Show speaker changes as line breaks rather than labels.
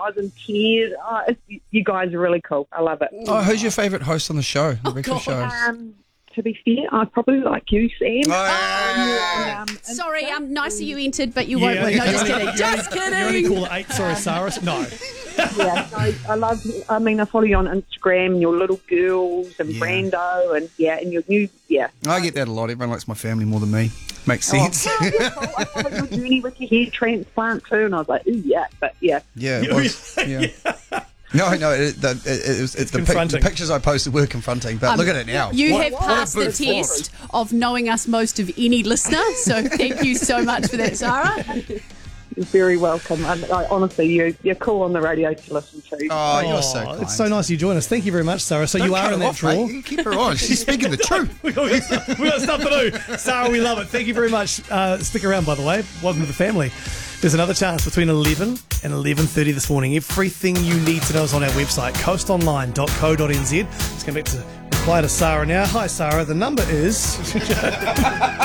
I was in tears. You guys are really cool. I love it.
Oh, who's your favourite host on the show, the breakfast show?
To be fair, I probably like you, Sam.
Sorry, nicer you entered, but you won't win. No, just kidding. Just kidding.
You only call it 8. Sorry, Sarah. No.
Yeah, I follow you on Instagram and your little girls and Brando and and your new,
I get that a lot. Everyone likes my family more than me. Makes sense.
Oh, yeah, cool. I followed your journey with your hair transplant too, and I was like, ooh,
Yeah, it was. Yeah. No, it's the pictures I posted were confronting, but look at it now.
You have passed the test of knowing us most of any listener, so thank you so much for that, Sarah.
You're very welcome. Honestly, you're cool on the radio to listen to.
Oh, you're so kind.
It's so nice you join us. Thank you very much, Sarah. So you are in that draw.
Keep her on. She's speaking the truth.
We've got stuff to do. Sarah, we love it. Thank you very much. Stick around, by the way. Welcome to the family. There's another chance between 11 and 11:30 this morning. Everything you need to know is on our website, coastonline.co.nz. Let's go back to reply to Sarah now. Hi, Sarah. The number is...